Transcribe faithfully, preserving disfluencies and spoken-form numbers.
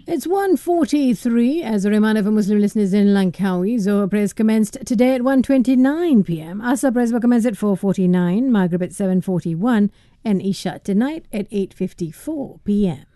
It's one forty-three. As a reminder for Muslim listeners in Langkawi, Zohar prayers commenced today at one twenty-nine p.m. Asr prayers will commence at four forty-nine, Maghrib at seven forty-one, and Isha tonight at eight fifty-four p.m.